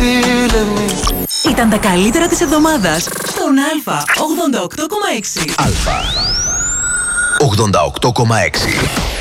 Ήταν τα καλύτερα της εβδομάδας στον Α 88,6. Α 88,6.